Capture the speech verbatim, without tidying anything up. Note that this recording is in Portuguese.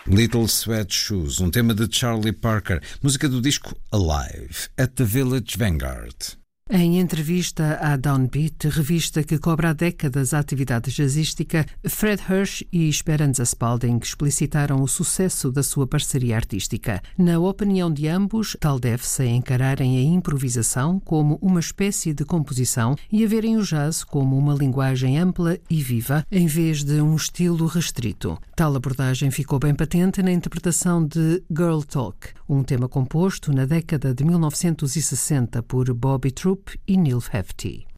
Little Sweat Shoes, um tema de Charlie Parker, música do disco Alive, at the Village Vanguard. Em entrevista à Downbeat, revista que cobra há décadas a atividade jazzística, Fred Hersch e Esperanza Spalding explicitaram o sucesso da sua parceria artística. Na opinião de ambos, tal deve-se a encararem a improvisação como uma espécie de composição e a verem o jazz como uma linguagem ampla e viva, em vez de um estilo restrito. Tal abordagem ficou bem patente na interpretação de Girl Talk, um tema composto na década de mil novecentos e sessenta por Bobby Troup e Neil Hefti.